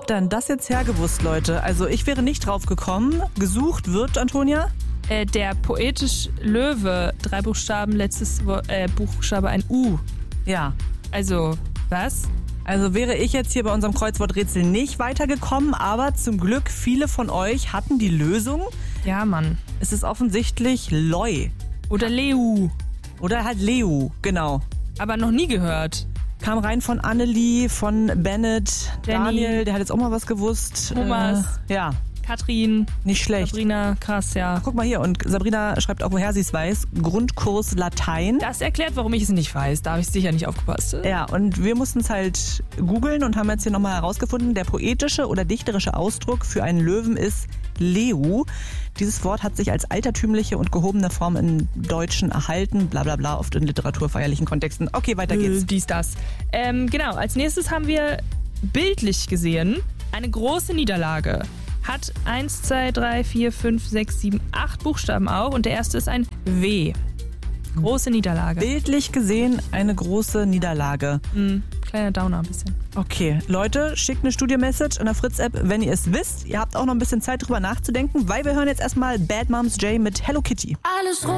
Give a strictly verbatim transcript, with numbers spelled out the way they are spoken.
hat denn das jetzt hergewusst, Leute? Also ich wäre nicht drauf gekommen. Gesucht wird, Antonia? Äh, der poetisch Löwe, drei Buchstaben, letztes Wo- äh, Buchstabe ein U. Ja. Also, was? Also wäre ich jetzt hier bei unserem Kreuzworträtsel nicht weitergekommen, aber zum Glück viele von euch hatten die Lösung. Ja, Mann. Es ist offensichtlich Loi. Oder Leu. Oder halt Leu, genau. Aber noch nie gehört. Kam rein von Annelie, von Bennett, Jenny. Daniel, der hat jetzt auch mal was gewusst. Thomas. Äh, ja, Katrin. nicht schlecht. Sabrina, krass, ja. Guck mal hier, und Sabrina schreibt auch, woher sie es weiß. Grundkurs Latein. Das erklärt, warum ich es nicht weiß. Da habe ich sicher nicht aufgepasst. Ja, und wir mussten es halt googeln und haben jetzt hier nochmal herausgefunden, der poetische oder dichterische Ausdruck für einen Löwen ist Leu. Dieses Wort hat sich als altertümliche und gehobene Form im Deutschen erhalten, bla bla bla, oft in literaturfeierlichen Kontexten. Okay, weiter geht's. Äh, dies, das. Ähm, genau, als nächstes haben wir bildlich gesehen eine große Niederlage. Hat eins, zwei, drei, vier, fünf, sechs, sieben, acht Buchstaben auch und der erste ist ein W. Große Niederlage. Bildlich gesehen eine große Niederlage. Mhm, kleiner Downer ein bisschen. Okay, Leute, schickt eine Studio-Message in der Fritz-App, wenn ihr es wisst. Ihr habt auch noch ein bisschen Zeit drüber nachzudenken, weil wir hören jetzt erstmal Bad Moms J mit Hello Kitty. Alles rot.